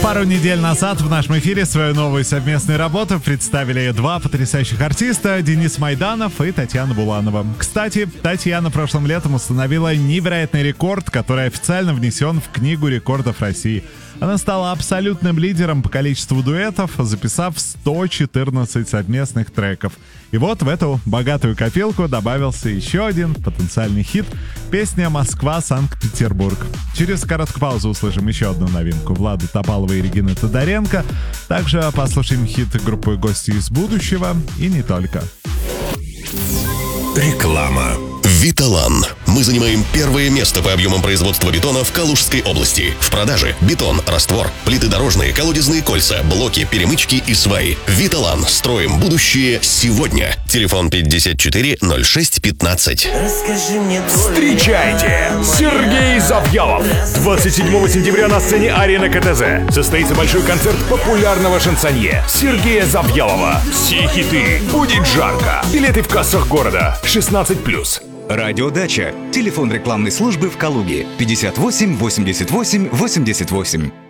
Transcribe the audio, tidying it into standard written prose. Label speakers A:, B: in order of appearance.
A: Пару недель назад в нашем эфире свою новую совместную работу представили два потрясающих артиста — Денис Майданов и Татьяна Буланова. Кстати, Татьяна прошлым летом установила невероятный рекорд, который официально внесен в Книгу рекордов России. Она стала абсолютным лидером по количеству дуэтов, записав 114 совместных треков. И вот в эту богатую копилку добавился еще один потенциальный хит — песня «Москва-Санкт-Петербург». Через короткую паузу услышим еще одну новинку Влада Топалова и Регины Тодоренко. Также послушаем хит группы «Гости из будущего» и не только.
B: Реклама. Виталан. Мы занимаем первое место по объемам производства бетона в Калужской области. В продаже бетон, раствор, плиты дорожные, колодезные кольца, блоки, перемычки и сваи. Виталан. Строим будущее сегодня. Телефон 54 06 15.
C: Встречайте! Сергей Завьялов. 27 сентября на сцене Арена КТЗ состоится большой концерт популярного шансонье Сергея Завьялова. Все хиты. Будет жарко. Билеты в кассах города. 16+.
D: Радиодача. Телефон рекламной службы в Калуге 58 88 88.